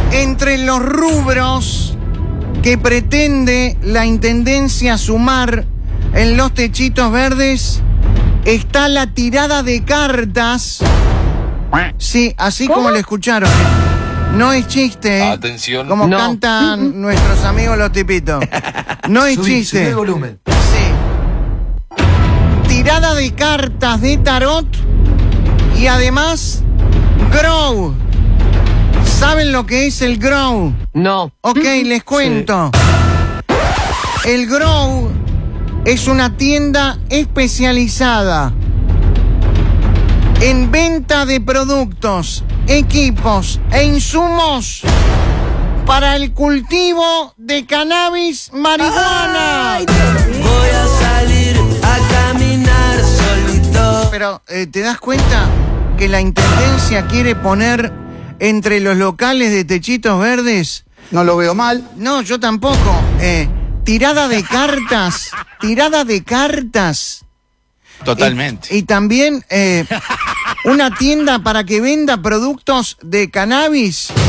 Entre los rubros que pretende la Intendencia sumar en los Techitos Verdes está la tirada de cartas. Sí, así como lo escucharon. No es chiste. Atención. Como cantan nuestros amigos los tipitos. No es chiste. Subí el volumen. Sí. Tirada de cartas de tarot y además Grow. ¿Saben lo que es el Grow? No. Ok, les cuento. El Grow es una tienda especializada en venta de productos, equipos e insumos para el cultivo de cannabis marihuana. Voy a salir a caminar solito. Pero, ¿te das cuenta que la Intendencia quiere poner entre los locales de Techitos Verdes? No lo veo mal. No, yo tampoco. Tirada de cartas. Tirada de cartas. Totalmente. Y también una tienda para que venda productos de cannabis.